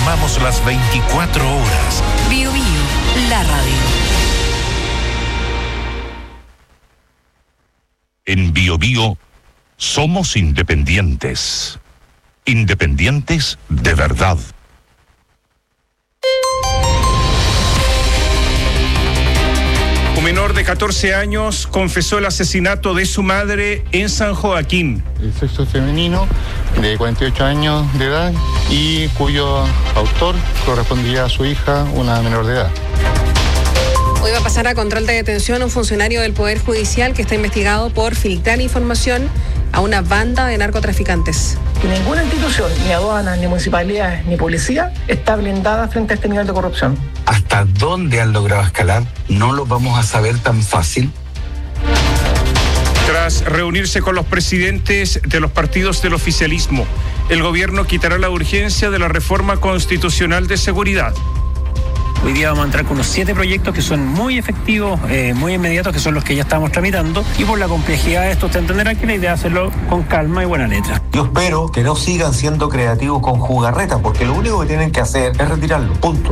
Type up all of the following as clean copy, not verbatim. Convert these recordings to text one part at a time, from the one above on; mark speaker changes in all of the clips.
Speaker 1: informamos las 24 horas.
Speaker 2: Bio Bio, la radio.
Speaker 3: En Bio Bio somos independientes. Independientes de verdad.
Speaker 4: Un menor de 14 años confesó el asesinato de su madre en San Joaquín.
Speaker 5: El sexo femenino de 48 años de edad y cuyo autor correspondía a su hija, una menor de edad.
Speaker 6: Hoy va a pasar a control de detención un funcionario del Poder Judicial que está investigado por filtrar información a una banda de narcotraficantes.
Speaker 7: Ninguna institución, ni aduanas, ni municipalidades, ni policía, está blindada frente a este nivel de corrupción.
Speaker 8: ¿Hasta dónde han logrado escalar? No lo vamos a saber tan fácil.
Speaker 4: Tras reunirse con los presidentes de los partidos del oficialismo, el gobierno quitará la urgencia de la reforma constitucional de seguridad.
Speaker 9: Hoy día vamos a entrar con unos 7 proyectos que son muy efectivos, muy inmediatos, que son los que ya estamos tramitando. Y por la complejidad de esto, usted entenderá que la idea es hacerlo con calma y buena letra.
Speaker 10: Yo espero que no sigan siendo creativos con jugarreta, porque lo único que tienen que hacer es retirarlo. Punto.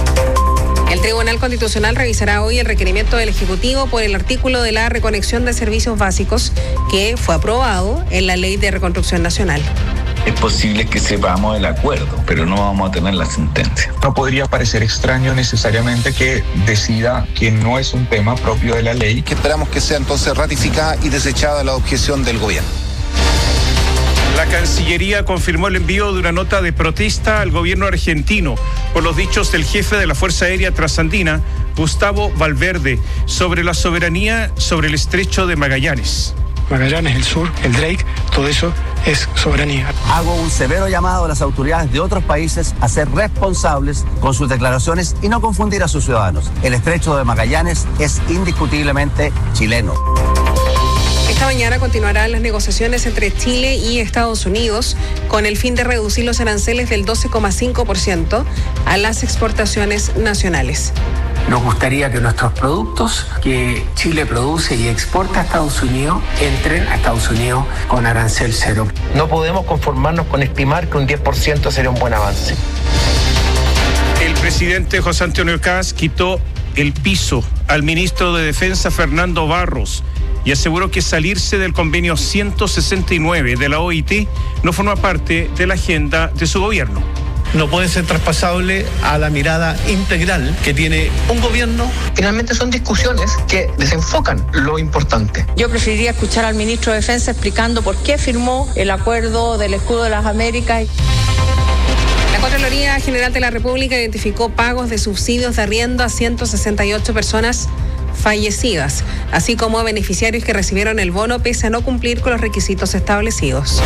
Speaker 6: El Tribunal Constitucional revisará hoy el requerimiento del Ejecutivo por el artículo de la reconexión de servicios básicos que fue aprobado en la Ley de Reconstrucción Nacional.
Speaker 11: Es posible que sepamos el acuerdo, pero no vamos a tener la sentencia.
Speaker 12: No podría parecer extraño necesariamente que decida que no es un tema propio de la ley.
Speaker 13: Que esperamos que sea entonces ratificada y desechada la objeción del gobierno.
Speaker 4: La Cancillería confirmó el envío de una nota de protesta al gobierno argentino por los dichos del jefe de la Fuerza Aérea Trasandina, Gustavo Valverde, sobre la soberanía sobre el estrecho de Magallanes.
Speaker 14: Magallanes, el sur, el Drake, todo eso es soberanía.
Speaker 15: Hago un severo llamado a las autoridades de otros países a ser responsables con sus declaraciones y no confundir a sus ciudadanos. El estrecho de Magallanes es indiscutiblemente chileno.
Speaker 6: Esta mañana continuarán las negociaciones entre Chile y Estados Unidos con el fin de reducir los aranceles del 12,5% a las exportaciones nacionales.
Speaker 16: Nos gustaría que nuestros productos que Chile produce y exporta a Estados Unidos entren a Estados Unidos con arancel cero.
Speaker 17: No podemos conformarnos con estimar que un 10% sería un buen avance.
Speaker 4: El presidente José Antonio Kast quitó el piso al ministro de Defensa Fernando Barros y aseguró que salirse del convenio 169 de la OIT no forma parte de la agenda de su gobierno.
Speaker 18: No puede ser traspasable a la mirada integral que tiene un gobierno.
Speaker 7: Finalmente son discusiones que desenfocan lo importante.
Speaker 19: Yo preferiría escuchar al ministro de Defensa explicando por qué firmó el acuerdo del Escudo de las Américas.
Speaker 6: La Contraloría General de la República identificó pagos de subsidios de arriendo a 168 personas fallecidas, así como a beneficiarios que recibieron el bono pese a no cumplir con los requisitos establecidos.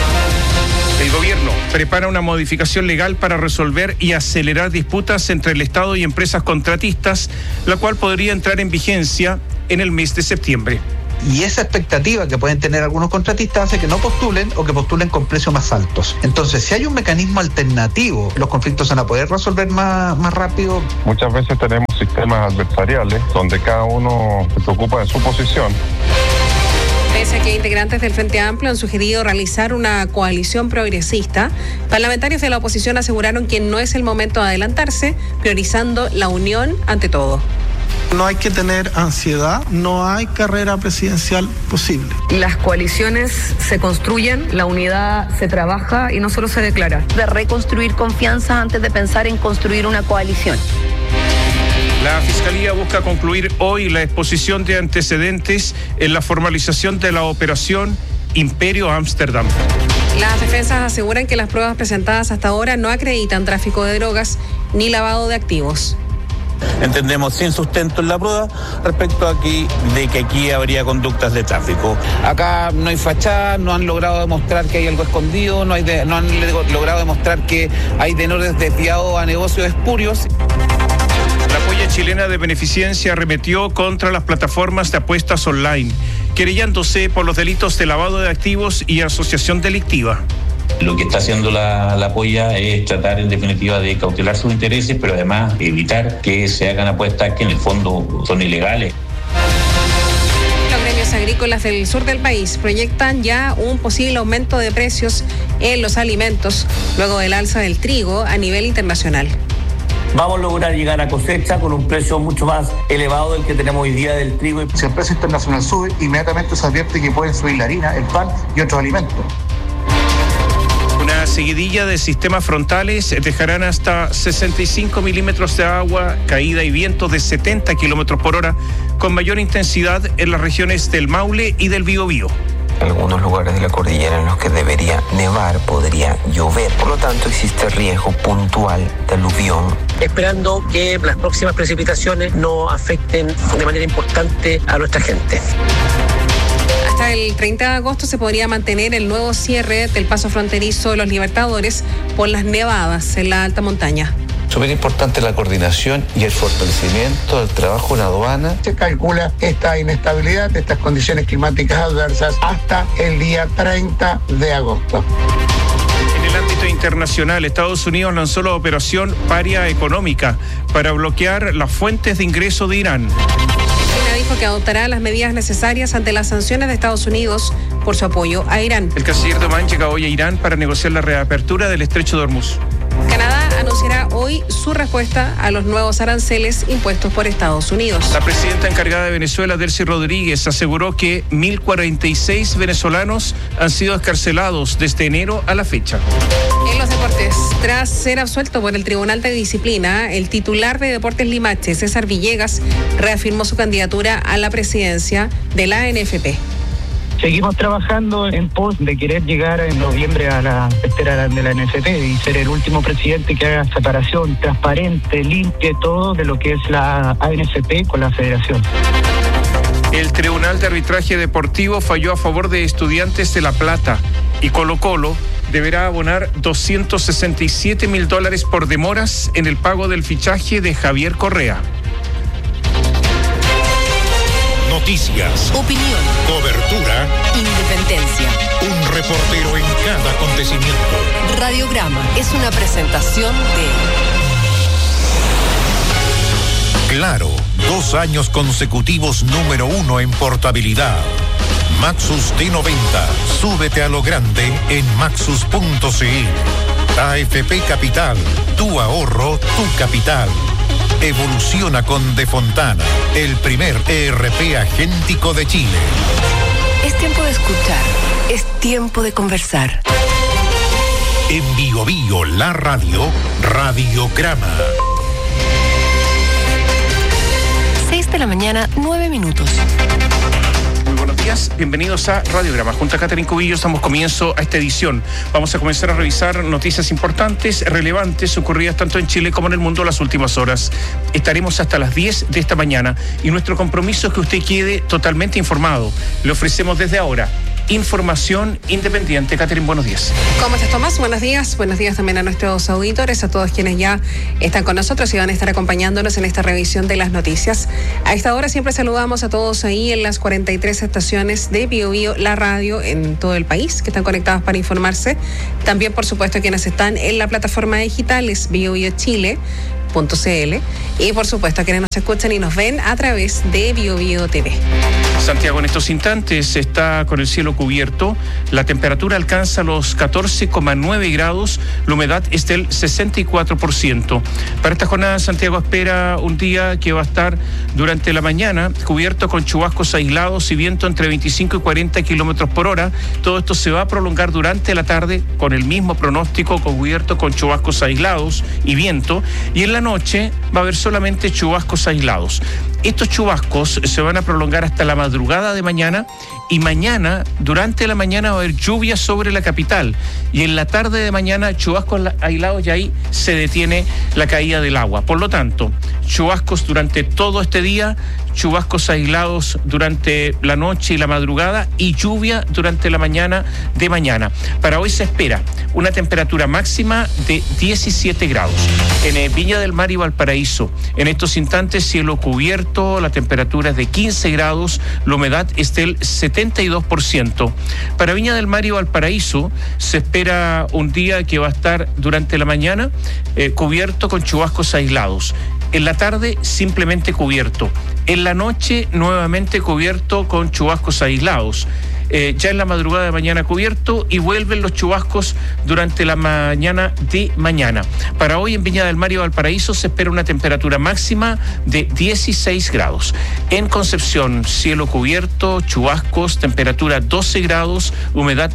Speaker 4: El gobierno prepara una modificación legal para resolver y acelerar disputas entre el Estado y empresas contratistas, la cual podría entrar en vigencia en el mes de septiembre.
Speaker 20: Y esa expectativa que pueden tener algunos contratistas hace que no postulen o que postulen con precios más altos. Entonces, si hay un mecanismo alternativo, los conflictos se van a poder resolver más rápido.
Speaker 21: Muchas veces tenemos sistemas adversariales donde cada uno se preocupa de su posición.
Speaker 6: Pese a que integrantes del Frente Amplio han sugerido realizar una coalición progresista, parlamentarios de la oposición aseguraron que no es el momento de adelantarse, priorizando la unión ante todo.
Speaker 22: No hay que tener ansiedad, no hay carrera presidencial posible.
Speaker 19: Las coaliciones se construyen, la unidad se trabaja y no solo se declara.
Speaker 23: De reconstruir confianza antes de pensar en construir una coalición.
Speaker 4: La Fiscalía busca concluir hoy la exposición de antecedentes en la formalización de la operación Imperio Ámsterdam.
Speaker 6: Las defensas aseguran que las pruebas presentadas hasta ahora no acreditan tráfico de drogas ni lavado de activos.
Speaker 24: Entendemos sin sustento en la prueba respecto de que aquí habría conductas de tráfico. Acá no hay fachada, no han logrado demostrar que hay algo escondido, no han logrado demostrar que hay tenores desviados a negocios espurios.
Speaker 4: La Polla Chilena de Beneficencia arremetió contra las plataformas de apuestas online, querellándose por los delitos de lavado de activos y asociación delictiva.
Speaker 11: Lo que está haciendo la Polla es tratar en definitiva de cautelar sus intereses, pero además evitar que se hagan apuestas que en el fondo son ilegales.
Speaker 6: Los gremios agrícolas agrícolas del sur del país proyectan ya un posible aumento de precios en los alimentos luego del alza del trigo a nivel internacional.
Speaker 1: Vamos a lograr llegar a cosecha con un precio mucho más elevado del que tenemos hoy día del trigo.
Speaker 10: Si el precio internacional sube, inmediatamente se advierte que pueden subir la harina, el pan y otros alimentos.
Speaker 4: Una seguidilla de sistemas frontales dejarán hasta 65 milímetros de agua, caída y vientos de 70 kilómetros por hora con mayor intensidad en las regiones del Maule y del Biobío.
Speaker 2: Algunos lugares de la cordillera en los que debería nevar, podría llover. Por lo tanto, existe riesgo puntual de aluvión.
Speaker 3: Esperando que las próximas precipitaciones no afecten de manera importante a nuestra gente.
Speaker 6: Hasta el 30 de agosto se podría mantener el nuevo cierre del paso fronterizo de los Libertadores por las nevadas en la alta montaña.
Speaker 5: Súper importante la coordinación y el fortalecimiento del trabajo en aduana.
Speaker 25: Se calcula esta inestabilidad, estas condiciones climáticas adversas hasta el día 30 de agosto.
Speaker 4: En el ámbito internacional, Estados Unidos lanzó la operación Paria Económica para bloquear las fuentes de ingreso de Irán.
Speaker 6: China dijo que adoptará las medidas necesarias ante las sanciones de Estados Unidos por su apoyo a Irán.
Speaker 4: El canciller de Oman llega hoy a Irán para negociar la reapertura del estrecho de Hormuz.
Speaker 6: Canadá anunciará hoy su respuesta a los nuevos aranceles impuestos por Estados Unidos.
Speaker 4: La presidenta encargada de Venezuela, Delcy Rodríguez, aseguró que 1.046 venezolanos han sido excarcelados desde enero a la fecha.
Speaker 6: En los deportes, tras ser absuelto por el Tribunal de Disciplina, el titular de Deportes Limache, César Villegas, reafirmó su candidatura a la presidencia de la ANFP.
Speaker 26: Seguimos trabajando en pos de querer llegar en noviembre a la espera de la ANFP y ser el último presidente que haga separación transparente, limpie todo de lo que es la ANFP con la federación.
Speaker 4: El Tribunal de Arbitraje Deportivo falló a favor de Estudiantes de La Plata y Colo-Colo deberá abonar $267.000 por demoras en el pago del fichaje de Javier Correa.
Speaker 27: Noticias,
Speaker 23: opinión,
Speaker 27: cobertura,
Speaker 23: independencia.
Speaker 27: Un reportero en cada acontecimiento.
Speaker 23: Radiograma es una presentación de
Speaker 27: Claro, 2 años consecutivos número 1 en portabilidad. Maxus T90, súbete a lo grande en maxus.cl. AFP Capital, tu ahorro, tu capital. Evoluciona con De Fontana, el primer ERP agéntico de Chile.
Speaker 23: Es tiempo de escuchar, es tiempo de conversar.
Speaker 27: En Bio Bio, la radio, Radiograma.
Speaker 23: 6 de la mañana, 9 minutos.
Speaker 4: Muy buenos días, bienvenidos a Radiograma. Junto a Catherine Cubillos damos comienzo a esta edición. Vamos a comenzar a revisar noticias importantes, relevantes, ocurridas tanto en Chile como en el mundo las últimas horas. Estaremos hasta las 10 de esta mañana y nuestro compromiso es que usted quede totalmente informado. Le ofrecemos desde ahora información independiente. Catherine, buenos días.
Speaker 6: ¿Cómo estás, Tomás? Buenos días. Buenos días también a nuestros auditores, a todos quienes ya están con nosotros y van a estar acompañándonos en esta revisión de las noticias. A esta hora siempre saludamos a todos ahí en las 43 estaciones de Bio Bio, la radio en todo el país, que están conectadas para informarse. También, por supuesto, quienes están en la plataforma digital es biobiochile.cl y por supuesto a quienes nos escuchan y nos ven a través de Bio Bio TV.
Speaker 4: Santiago en estos instantes está con el cielo cubierto, la temperatura alcanza los 14,9 grados, la humedad es del 64%. Para esta jornada Santiago espera un día que va a estar durante la mañana cubierto con chubascos aislados y viento entre 25 y 40 kilómetros por hora. Todo esto se va a prolongar durante la tarde con el mismo pronóstico, cubierto con chubascos aislados y viento, y en la noche va a haber solamente chubascos aislados. Estos chubascos se van a prolongar hasta la madrugada de mañana y mañana, durante la mañana, va a haber lluvia sobre la capital y en la tarde de mañana chubascos aislados y ahí se detiene la caída del agua. Por lo tanto, chubascos durante todo este día, chubascos aislados durante la noche y la madrugada y lluvia durante la mañana de mañana. Para hoy se espera una temperatura máxima de 17 grados. En Viña del Mar y Valparaíso, en estos instantes cielo cubierto, la temperatura es de 15 grados, la humedad es del 72%. Para Viña del Mar y Valparaíso se espera un día que va a estar durante la mañana cubierto con chubascos aislados. En la tarde simplemente cubierto. En la noche nuevamente cubierto con chubascos aislados. Ya en la madrugada de mañana cubierto y vuelven los chubascos durante la mañana de mañana. Para hoy en Viña del Mar y Valparaíso se espera una temperatura máxima de 16 grados. En Concepción, cielo cubierto, chubascos, temperatura 12 grados, humedad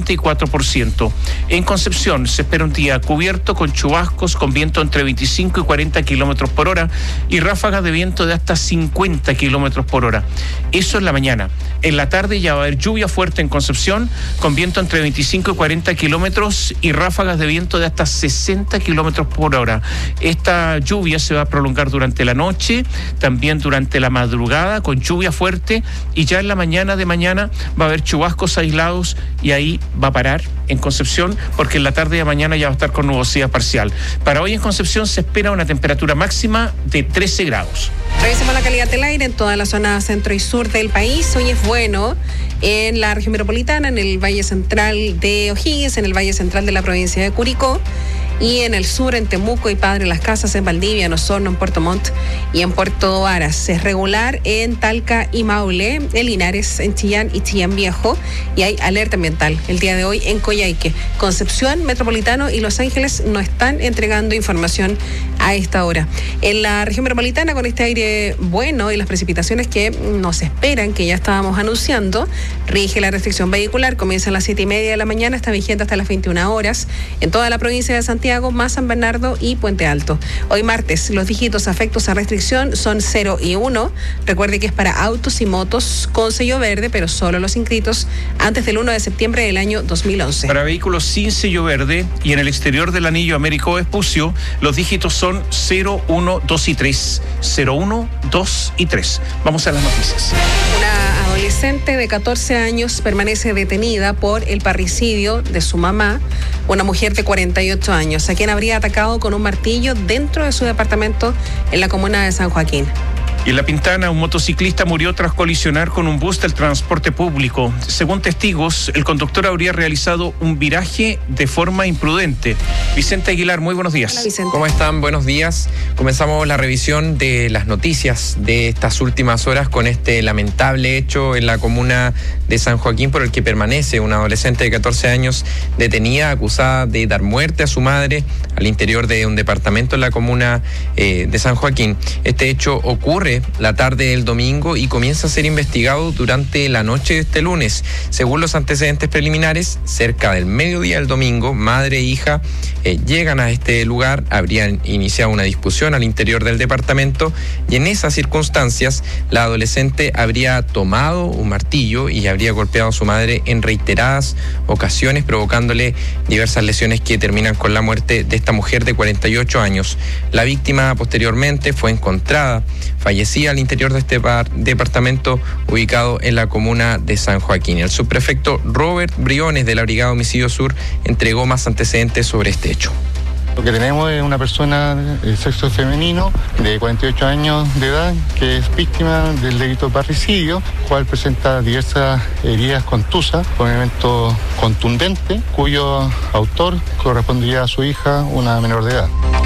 Speaker 4: 94%. En Concepción se espera un día cubierto con chubascos, con viento entre 25 y 40 kilómetros por hora y ráfagas de viento de hasta 50 kilómetros por hora. Eso en la mañana. En la tarde ya va a haber lluvia fuerte en Concepción, con viento entre 25 y 40 kilómetros y ráfagas de viento de hasta 60 kilómetros por hora. Esta lluvia se va a prolongar durante la noche, también durante la madrugada, con lluvia fuerte, y ya en la mañana de mañana va a haber chubascos aislados y ahí va a parar en Concepción, porque en la tarde de mañana ya va a estar con nubosidad parcial. Para hoy en Concepción se espera una temperatura máxima de 13 grados.
Speaker 6: Revisemos la calidad del aire en toda la zona centro y sur del país. Hoy es bueno en la región metropolitana, en el Valle Central de O'Higgins, en el Valle Central de la provincia de Curicó, y en el sur, en Temuco y Padre Las Casas, en Valdivia, en Osorno, en Puerto Montt y en Puerto Varas. Es regular en Talca y Maule, en Linares, en Chillán y Chillán Viejo, y hay alerta ambiental el día de hoy en Coyhaique. Concepción, Metropolitano y Los Ángeles no están entregando información a esta hora. En la región metropolitana, con este aire bueno y las precipitaciones que nos esperan, que ya estábamos anunciando, rige la restricción vehicular. Comienza a las 7:30 de la mañana, está vigente hasta las 21 horas en toda la provincia de Santiago, más San Bernardo y Puente Alto. Hoy martes, los dígitos afectos a restricción son 0 y 1. Recuerde que es para autos y motos con sello verde, pero solo los inscritos antes del 1 de septiembre del año 2011.
Speaker 4: Para vehículos sin sello verde y en el exterior del anillo Américo Vespucio, los dígitos son 0, 1, 2 y 3. 0, 1, 2 y 3. Vamos a las noticias.
Speaker 6: Una adolescente de 14 años permanece detenida por el parricidio de su mamá, una mujer de 48 años, a quien habría atacado con un martillo dentro de su departamento en la comuna de San Joaquín.
Speaker 4: Y en La Pintana, un motociclista murió tras colisionar con un bus del transporte público. Según testigos, el conductor habría realizado un viraje de forma imprudente. Vicente Aguilar, muy buenos días.
Speaker 6: Hola, Vicente.
Speaker 8: ¿Cómo están? Buenos días. Comenzamos la revisión de las noticias de estas últimas horas con este lamentable hecho en la comuna de San Joaquín, por el que permanece una adolescente de 14 años detenida, acusada de dar muerte a su madre al interior de un departamento en la comuna de San Joaquín. Este hecho ocurre la tarde del domingo y comienza a ser investigado durante la noche de este lunes. Según los antecedentes preliminares, cerca del mediodía del domingo, madre e hija llegan a este lugar, habrían iniciado una discusión al interior del departamento y en esas circunstancias la adolescente habría tomado un martillo y habría golpeado a su madre en reiteradas ocasiones, provocándole diversas lesiones que terminan con la muerte de esta mujer de 48 años. La víctima posteriormente fue encontrada fallecida al interior de este departamento ubicado en la comuna de San Joaquín. El subprefecto Robert Briones de la Brigada Homicidio Sur entregó más antecedentes sobre este hecho.
Speaker 21: Lo que tenemos es una persona de sexo femenino de 48 años de edad que es víctima del delito de parricidio, cual presenta diversas heridas contusas con elemento contundente, cuyo autor correspondería a su hija, una menor de edad.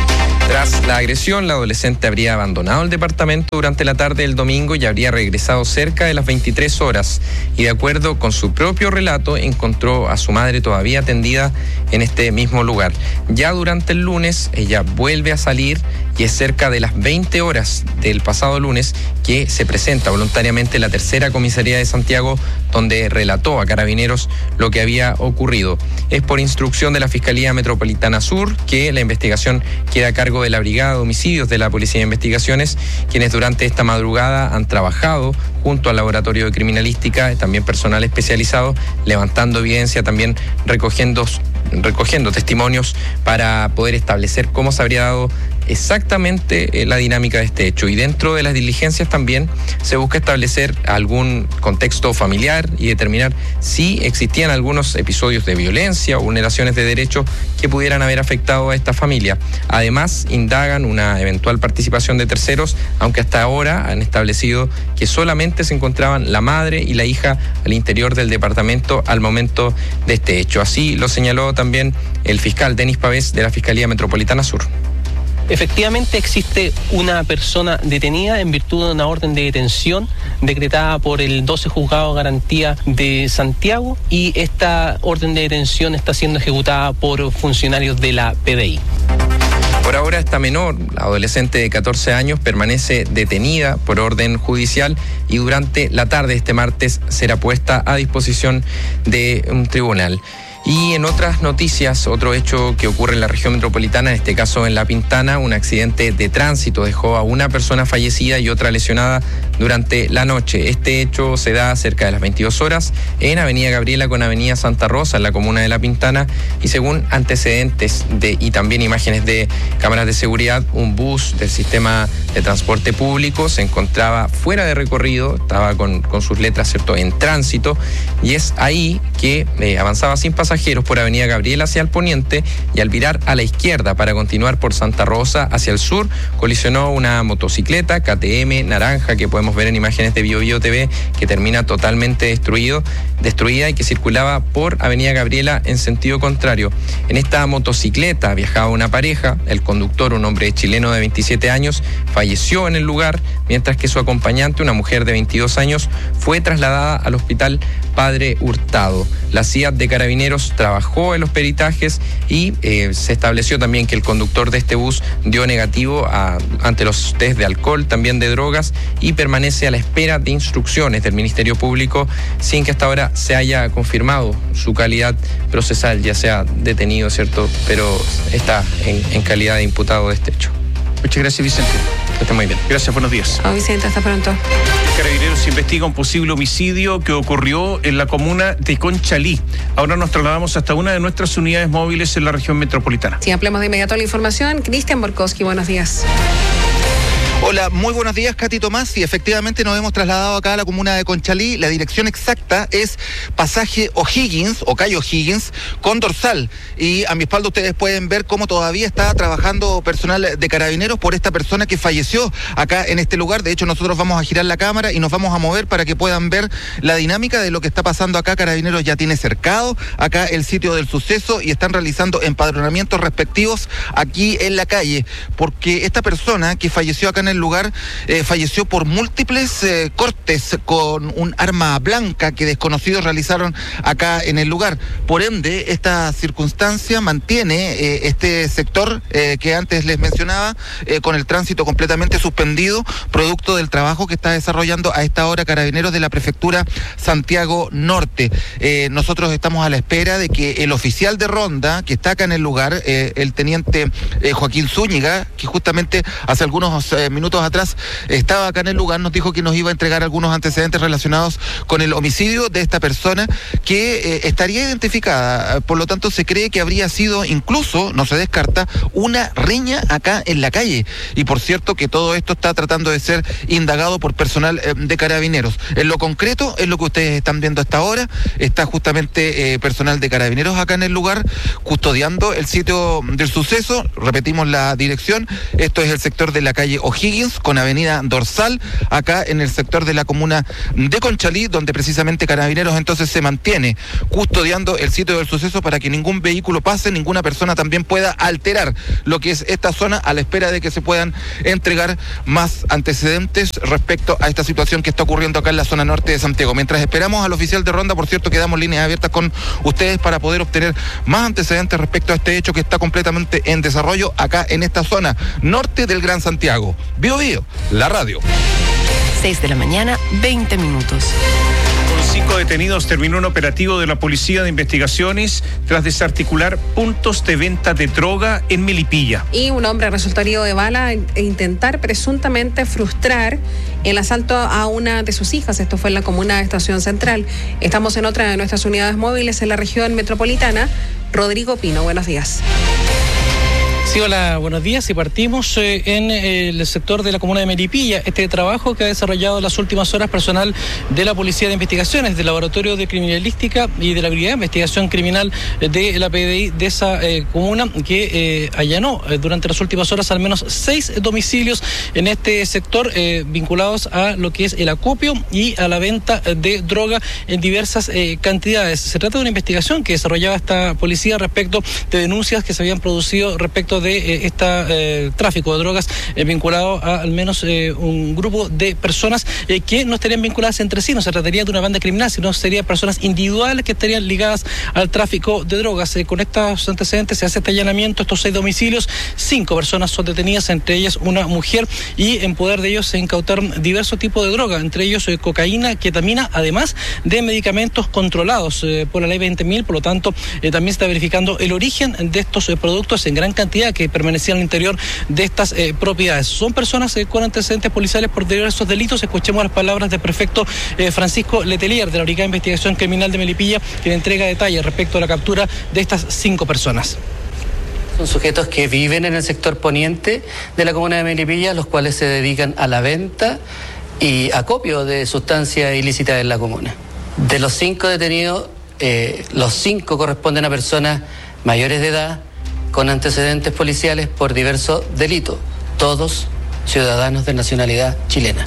Speaker 8: Tras la agresión, la adolescente habría abandonado el departamento durante la tarde del domingo y habría regresado cerca de las 23 horas. Y de acuerdo con su propio relato, encontró a su madre todavía tendida en este mismo lugar. Ya durante el lunes, ella vuelve a salir y es cerca de las 20 horas del pasado lunes que se presenta voluntariamente en la tercera comisaría de Santiago, donde relató a Carabineros lo que había ocurrido. Es por instrucción de la Fiscalía Metropolitana Sur que la investigación queda a cargo de la Brigada de Homicidios de la Policía de Investigaciones, quienes durante esta madrugada han trabajado junto al Laboratorio de Criminalística, también personal especializado, levantando evidencia, también recogiendo testimonios para poder establecer cómo se habría dado exactamente la dinámica de este hecho. Y dentro de las diligencias también se busca establecer algún contexto familiar y determinar si existían algunos episodios de violencia o vulneraciones de derechos que pudieran haber afectado a esta familia. Además, indagan una eventual participación de terceros, aunque hasta ahora han establecido que solamente se encontraban la madre y la hija al interior del departamento al momento de este hecho. Así lo señaló también el fiscal Denis Pavés de la Fiscalía Metropolitana Sur.
Speaker 9: Efectivamente existe una persona detenida en virtud de una orden de detención decretada por el 12 Juzgado de Garantía de Santiago, y esta orden de detención está siendo ejecutada por funcionarios de la PDI.
Speaker 8: Por ahora esta menor, la adolescente de 14 años, permanece detenida por orden judicial y durante la tarde de este martes será puesta a disposición de un tribunal. Y en otras noticias, otro hecho que ocurre en la región metropolitana, en este caso en La Pintana, un accidente de tránsito dejó a una persona fallecida y otra lesionada durante la noche. Este hecho se da cerca de las 22 horas en Avenida Gabriela con Avenida Santa Rosa, en la comuna de La Pintana, y según antecedentes y también imágenes de cámaras de seguridad, un bus del sistema de transporte público se encontraba fuera de recorrido, estaba con sus letras, ¿cierto?, en tránsito, y es ahí que avanzaba sin pasajeros por Avenida Gabriela hacia el poniente, y al virar a la izquierda para continuar por Santa Rosa hacia el sur, colisionó una motocicleta KTM naranja que podemos ver en imágenes de BioBio TV, que termina totalmente destruida y que circulaba por Avenida Gabriela en sentido contrario. En esta motocicleta viajaba una pareja, el conductor, un hombre chileno de 27 años, falleció en el lugar, mientras que su acompañante, una mujer de 22 años, fue trasladada al hospital Padre Hurtado. La CIA de Carabineros trabajó en los peritajes y se estableció también que el conductor de este bus dio negativo ante los test de alcohol, también de drogas, y permanece a la espera de instrucciones del Ministerio Público sin que hasta ahora se haya confirmado su calidad procesal, ya sea detenido, ¿cierto?, pero está en calidad de imputado de este hecho.
Speaker 4: Muchas gracias, Vicente.
Speaker 8: Que esté muy bien.
Speaker 4: Gracias, buenos días.
Speaker 6: Chao, Vicente, hasta pronto.
Speaker 4: Carabineros investiga un posible homicidio que ocurrió en la comuna de Conchalí. Ahora nos trasladamos hasta una de nuestras unidades móviles en la región metropolitana.
Speaker 6: Sí, ampliamos de inmediato la información. Cristian Borkowski, buenos días.
Speaker 12: Hola, muy buenos días, Katy Tomás. Y efectivamente nos hemos trasladado acá a la comuna de Conchalí. La dirección exacta es pasaje O'Higgins o calle O'Higgins con Dorsal. Y a mi espalda ustedes pueden ver cómo todavía está trabajando personal de Carabineros por esta persona que falleció acá en este lugar. De hecho, nosotros vamos a girar la cámara y nos vamos a mover para que puedan ver la dinámica de lo que está pasando acá. Carabineros ya tiene cercado acá el sitio del suceso y están realizando empadronamientos respectivos aquí en la calle, porque esta persona que falleció acá en el lugar falleció por múltiples cortes con un arma blanca que desconocidos realizaron acá en el lugar. Por ende, esta circunstancia mantiene este sector que antes les mencionaba con el tránsito completamente suspendido, producto del trabajo que está desarrollando a esta hora Carabineros de la Prefectura Santiago Norte. Nosotros estamos a la espera de que el oficial de ronda que está acá en el lugar, el teniente Joaquín Zúñiga, que justamente hace algunos minutos atrás estaba acá en el lugar, nos dijo que nos iba a entregar algunos antecedentes relacionados con el homicidio de esta persona que estaría identificada. Por lo tanto, se cree que habría sido incluso, no se descarta, una riña acá en la calle. Y por cierto que todo esto está tratando de ser indagado por personal de Carabineros. En lo concreto, es lo que ustedes están viendo hasta ahora, está justamente personal de Carabineros acá en el lugar custodiando el sitio del suceso. Repetimos la dirección, esto es el sector de la calle O'Higgins con avenida Dorsal, acá en el sector de la comuna de Conchalí, donde precisamente Carabineros entonces se mantiene custodiando el sitio del suceso para que ningún vehículo pase, ninguna persona también pueda alterar lo que es esta zona, a la espera de que se puedan entregar más antecedentes respecto a esta situación que está ocurriendo acá en la zona norte de Santiago. Mientras esperamos al oficial de ronda, por cierto, quedamos líneas abiertas con ustedes para poder obtener más antecedentes respecto a este hecho que está completamente en desarrollo acá en esta zona norte del Gran Santiago. Bio Bio, la radio.
Speaker 23: 6 de la mañana, 20 minutos.
Speaker 4: Con 5 detenidos terminó un operativo de la Policía de Investigaciones tras desarticular puntos de venta de droga en Melipilla.
Speaker 6: Y un hombre resultó herido de bala e intentar presuntamente frustrar el asalto a una de sus hijas. Esto fue en la comuna de Estación Central. Estamos en otra de nuestras unidades móviles en la región metropolitana. Rodrigo Pino, buenos días.
Speaker 9: Sí, hola, buenos días. Y partimos en el sector de la comuna de Melipilla. Este trabajo que ha desarrollado en las últimas horas personal de la Policía de Investigaciones, del Laboratorio de Criminalística y de la Brigada de Investigación Criminal de la PDI de esa comuna, que allanó durante las últimas horas al menos 6 domicilios en este sector vinculados a lo que es el acopio y a la venta de droga en diversas cantidades. Se trata de una investigación que desarrollaba esta policía respecto de denuncias que se habían producido respecto respecto de este tráfico de drogas vinculado a al menos un grupo de personas que no estarían vinculadas entre sí, no se trataría de una banda criminal, sino serían personas individuales que estarían ligadas al tráfico de drogas. Con estos antecedentes se hace este allanamiento, estos 6 domicilios, 5 personas son detenidas, entre ellas una mujer, y en poder de ellos se incautaron diversos tipos de droga, entre ellos cocaína, ketamina, además de medicamentos controlados por la ley 20.000, por lo tanto también se está verificando el origen de estos productos en gran cantidad que permanecían al interior de estas propiedades. Son personas con antecedentes policiales por diversos delitos. Escuchemos las palabras del prefecto Francisco Letelier de la Brigada de Investigación Criminal de Melipilla, quien entrega detalles respecto a la captura de estas 5 personas.
Speaker 7: Son sujetos que viven en el sector poniente de la comuna de Melipilla, los cuales se dedican a la venta y acopio de sustancias ilícitas en la comuna. De los 5 detenidos, los 5 corresponden a personas mayores de edad con antecedentes policiales por diversos delitos, todos ciudadanos de nacionalidad chilena.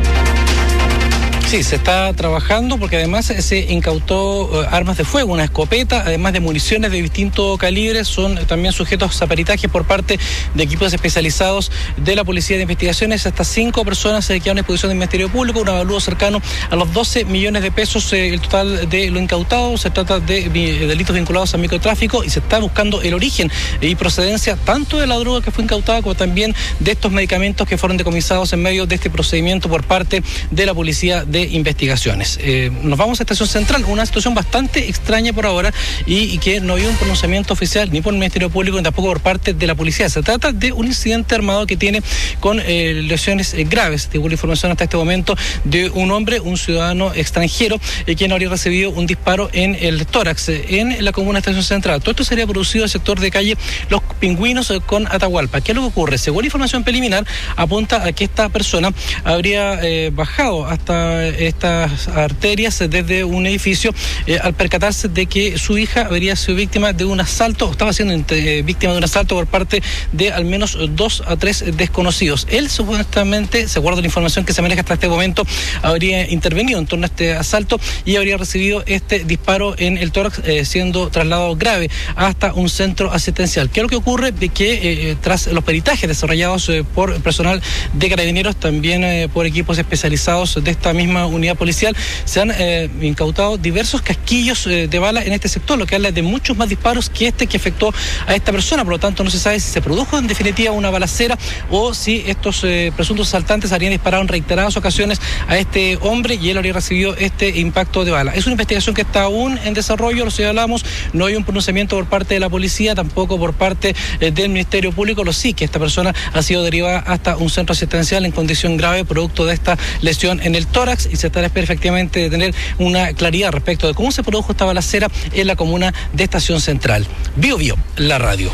Speaker 9: Sí, se está trabajando porque además se incautó armas de fuego, una escopeta, además de municiones de distintos calibres. Son también sujetos a peritaje por parte de equipos especializados de la Policía de Investigaciones. Estas 5 personas se quedan en exposición del Ministerio Público, un avalúo cercano a los 12 millones de pesos el total de lo incautado. Se trata de delitos vinculados al microtráfico y se está buscando el origen y procedencia tanto de la droga que fue incautada como también de estos medicamentos que fueron decomisados en medio de este procedimiento por parte de la Policía de Investigaciones. Nos vamos a Estación Central, una situación bastante extraña por ahora y que no había un pronunciamiento oficial ni por el Ministerio Público ni tampoco por parte de la policía. Se trata de un incidente armado que tiene con lesiones graves. Tengo la información hasta este momento de un hombre, un ciudadano extranjero, quien habría recibido un disparo en el tórax en la comuna de Estación Central. Todo esto sería producido en el sector de calle Los Pingüinos con Atahualpa. ¿Qué es lo que ocurre? Según la información preliminar, apunta a que esta persona habría bajado hasta estas arterias desde un edificio al percatarse de que su hija habría sido víctima de un asalto, o estaba siendo víctima de un asalto por parte de al menos 2 a 3 desconocidos. Él supuestamente, se guarda la información que se maneja hasta este momento, habría intervenido en torno a este asalto y habría recibido este disparo en el tórax, siendo trasladado grave hasta un centro asistencial. ¿Qué es lo que ocurre? De que tras los peritajes desarrollados por personal de Carabineros, también por equipos especializados de esta misma unidad policial, se han incautado diversos casquillos de bala en este sector, lo que habla de muchos más disparos que este que afectó a esta persona. Por lo tanto, no se sabe si se produjo en definitiva una balacera o si estos presuntos asaltantes habrían disparado en reiteradas ocasiones a este hombre y él habría recibido este impacto de bala. Es una investigación que está aún en desarrollo, lo señalamos, no hay un pronunciamiento por parte de la policía, tampoco por parte del Ministerio Público, lo sí que esta persona ha sido derivada hasta un centro asistencial en condición grave producto de esta lesión en el tórax y se está efectivamente de tener una claridad respecto de cómo se produjo esta balacera en la comuna de Estación Central. Bio Bio, la radio.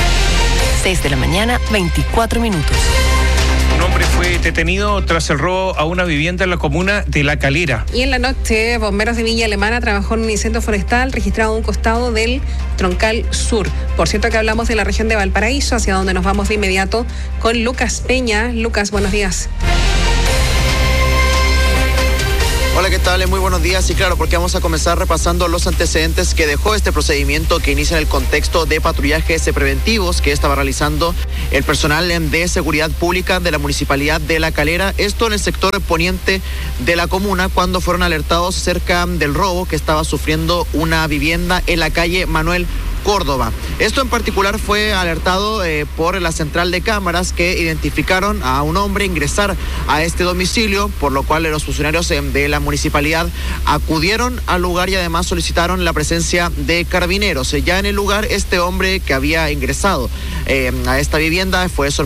Speaker 23: 6 de la mañana, 24 minutos.
Speaker 4: Un hombre fue detenido tras el robo a una vivienda en la comuna de La Calera.
Speaker 6: Y en la noche, bomberos de Villa Alemana trabajó en un incendio forestal registrado a un costado del Troncal Sur. Por cierto que hablamos de la región de Valparaíso, hacia donde nos vamos de inmediato con Lucas Peña. Lucas, buenos días.
Speaker 13: Hola, ¿qué tal? Muy buenos días. Y claro, porque vamos a comenzar repasando los antecedentes que dejó este procedimiento que inicia en el contexto de patrullajes preventivos que estaba realizando el personal de seguridad pública de la Municipalidad de La Calera. Esto en el sector poniente de la comuna, cuando fueron alertados cerca del robo que estaba sufriendo una vivienda en la calle Manuel Córdoba. Esto en particular fue alertado por la central de cámaras que identificaron a un hombre ingresar a este domicilio, por lo cual los funcionarios de la municipalidad acudieron al lugar y además solicitaron la presencia de carabineros. Ya en el lugar, este hombre que había ingresado a esta vivienda fue sorprendido